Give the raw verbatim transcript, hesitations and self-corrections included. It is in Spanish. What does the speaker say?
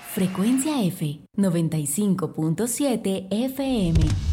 Frecuencia F, noventa y cinco punto siete F M.